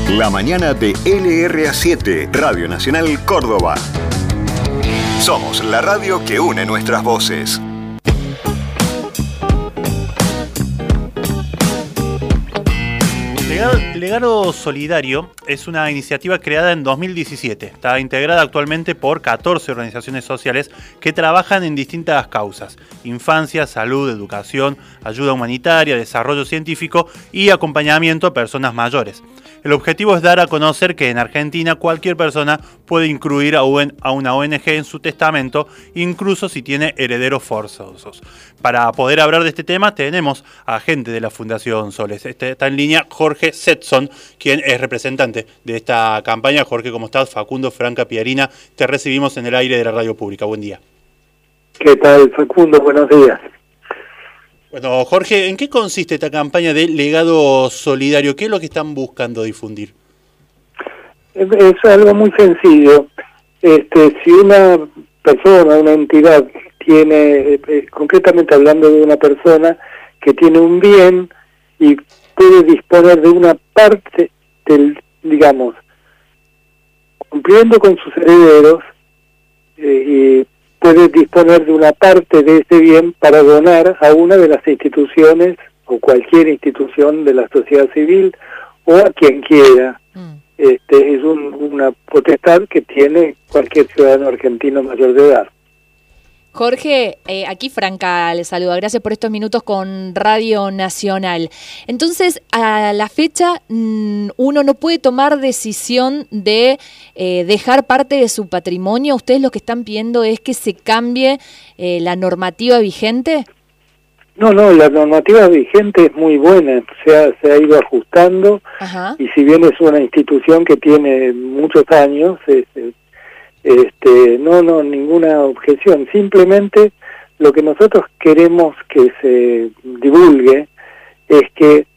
La mañana de LRA7, Radio Nacional Córdoba. Somos la radio que une nuestras voces. Legado Solidario es una iniciativa creada en 2017. Está integrada actualmente por 14 organizaciones sociales que trabajan en distintas causas: infancia, salud, educación, ayuda humanitaria, desarrollo científico y acompañamiento a personas mayores. El objetivo es dar a conocer que en Argentina cualquier persona puede incluir a una ONG en su testamento, incluso si tiene herederos forzosos. Para poder hablar de este tema tenemos a gente de la Fundación Soles. Está en línea Jorge Setson, quien es representante de esta campaña. Jorge, ¿cómo estás? Facundo, Franca, Pierina, te recibimos en el aire de la radio pública. Buen día. ¿Qué tal, Facundo? Buenos días. Bueno, Jorge, ¿en qué consiste esta campaña de Legado Solidario? ¿Qué es lo que están buscando difundir? Es algo muy sencillo. Si una persona, una entidad tiene, concretamente hablando de una persona que tiene un bien y puede disponer de una parte del, digamos, cumpliendo con sus herederos, y puede disponer de una parte de ese bien para donar a una de las instituciones o cualquier institución de la sociedad civil o a quien quiera. Es una potestad que tiene cualquier ciudadano argentino mayor de edad. Jorge, aquí Franca le saluda. Gracias por estos minutos con Radio Nacional. Entonces, a la fecha, uno no puede tomar decisión de dejar parte de su patrimonio. ¿Ustedes lo que están pidiendo es que se cambie la normativa vigente? No, la normativa vigente es muy buena. Se ha ido ajustando. Ajá. Y si bien es una institución que tiene muchos años, no, ninguna objeción. Simplemente lo que nosotros queremos que se divulgue es que